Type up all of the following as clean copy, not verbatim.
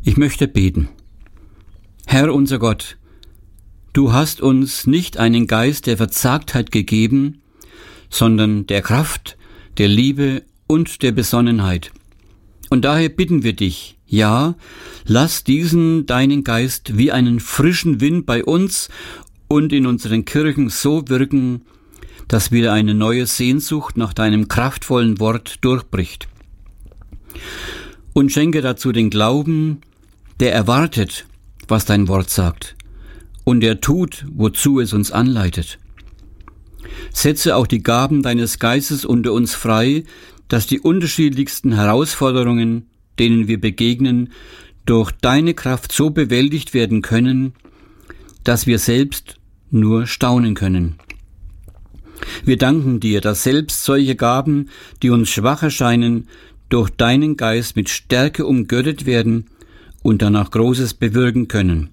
Ich möchte beten. Herr unser Gott, du hast uns nicht einen Geist der Verzagtheit gegeben, sondern der Kraft, der Liebe und der Besonnenheit. Und daher bitten wir dich, ja, lass diesen deinen Geist wie einen frischen Wind bei uns und in unseren Kirchen so wirken, dass wieder eine neue Sehnsucht nach deinem kraftvollen Wort durchbricht. Und schenke dazu den Glauben, der erwartet, was dein Wort sagt, und der tut, wozu es uns anleitet. Setze auch die Gaben deines Geistes unter uns frei, dass die unterschiedlichsten Herausforderungen, denen wir begegnen, durch deine Kraft so bewältigt werden können, dass wir selbst nur staunen können. Wir danken dir, dass selbst solche Gaben, die uns schwach erscheinen, durch deinen Geist mit Stärke umgürtet werden und danach Großes bewirken können.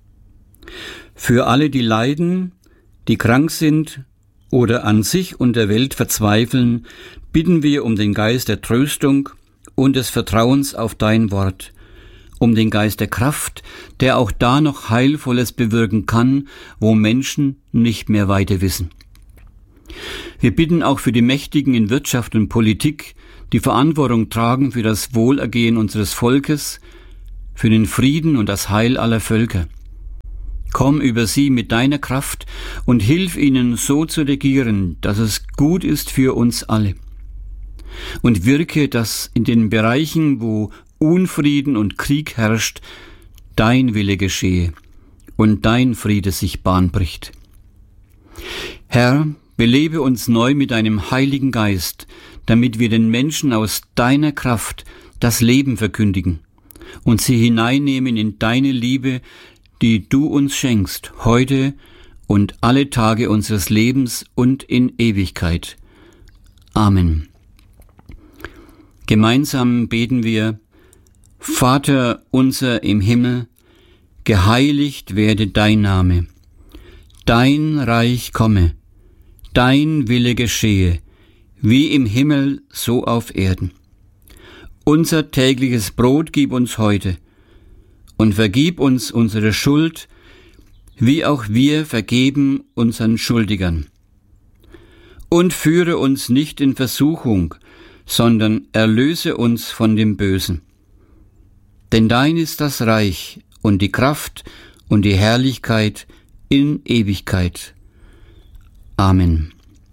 Für alle, die leiden, die krank sind oder an sich und der Welt verzweifeln, bitten wir um den Geist der Tröstung und des Vertrauens auf dein Wort, um den Geist der Kraft, der auch da noch Heilvolles bewirken kann, wo Menschen nicht mehr weiter wissen. Wir bitten auch für die Mächtigen in Wirtschaft und Politik, die Verantwortung tragen für das Wohlergehen unseres Volkes, für den Frieden und das Heil aller Völker. Komm über sie mit deiner Kraft und hilf ihnen so zu regieren, dass es gut ist für uns alle. Und wirke, dass in den Bereichen, wo Unfrieden und Krieg herrscht, dein Wille geschehe und dein Friede sich Bahn bricht. Herr, belebe uns neu mit deinem Heiligen Geist, damit wir den Menschen aus deiner Kraft das Leben verkündigen und sie hineinnehmen in deine Liebe, die du uns schenkst, heute und alle Tage unseres Lebens und in Ewigkeit. Amen. Gemeinsam beten wir: Vater unser im Himmel, geheiligt werde dein Name. Dein Reich komme, dein Wille geschehe, wie im Himmel, so auf Erden. Unser tägliches Brot gib uns heute und vergib uns unsere Schuld, wie auch wir vergeben unseren Schuldigern. Und führe uns nicht in Versuchung, sondern erlöse uns von dem Bösen. Denn dein ist das Reich und die Kraft und die Herrlichkeit in Ewigkeit. Amen.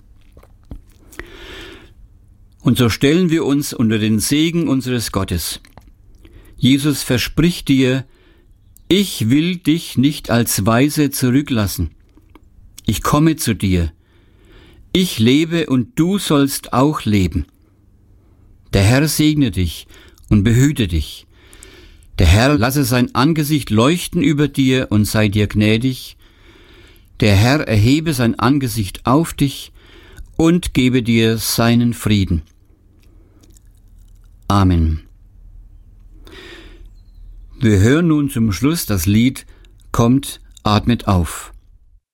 Und so stellen wir uns unter den Segen unseres Gottes. Jesus verspricht dir: Ich will dich nicht als Waise zurücklassen. Ich komme zu dir. Ich lebe und du sollst auch leben. Der Herr segne dich und behüte dich. Der Herr lasse sein Angesicht leuchten über dir und sei dir gnädig. Der Herr erhebe sein Angesicht auf dich und gebe dir seinen Frieden. Amen. Wir hören nun zum Schluss das Lied Kommt, atmet auf.